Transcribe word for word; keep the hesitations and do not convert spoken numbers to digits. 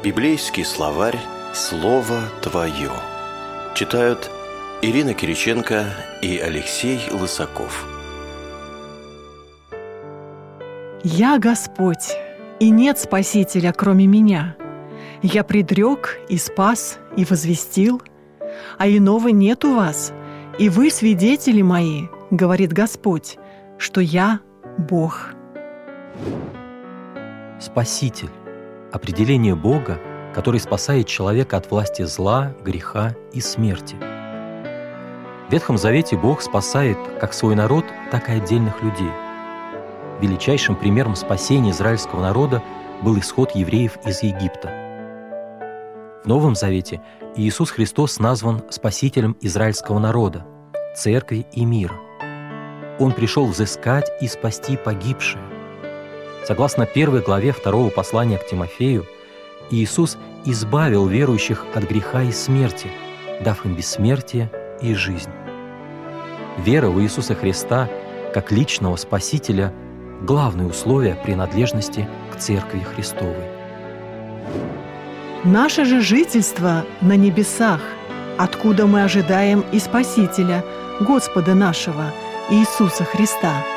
Библейский словарь «Слово Твое». Читают Ирина Кириченко и Алексей Лысаков. «Я Господь, и нет Спасителя, кроме Меня. Я предрек и спас, и возвестил, а иного нет у вас, и вы свидетели мои, говорит Господь, что я Бог». Спаситель – определение Бога, который спасает человека от власти зла, греха и смерти. В Ветхом Завете Бог спасает как свой народ, так и отдельных людей. Величайшим примером спасения израильского народа был исход евреев из Египта. В Новом Завете Иисус Христос назван спасителем израильского народа, церкви и мира. Он пришел взыскать и спасти погибшие. Согласно первой главе второго послания к Тимофею, Иисус избавил верующих от греха и смерти, дав им бессмертие и жизнь. Вера в Иисуса Христа как личного Спасителя – главное условие принадлежности к Церкви Христовой. Наше же жительство на небесах, откуда мы ожидаем и Спасителя, Господа нашего, Иисуса Христа,